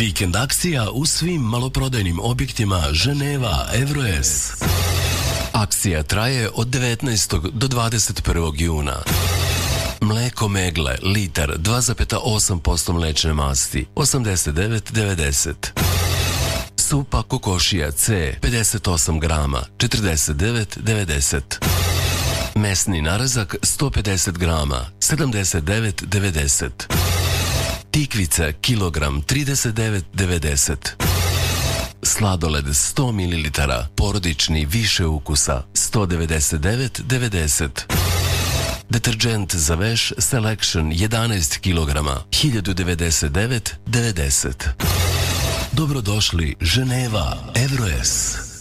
Vikend akcija u svim maloprodajnim objektima Ženeva Evroes. Akcija traje od 19. do 21. juna. Mleko Megle, litar, 2,8% mlečne masti, 89,90. Supa kokošija C, 58 grama, 49,90. Mesni narezak, 150 grama, 79,90. Tikvica, kilogram, 39,90. Sladoled 100 ml, porodični više ukusa, 199,90. Deterđent za veš Selection 11 kg, 1099,90. Dobrodošli Ženeva Evroes.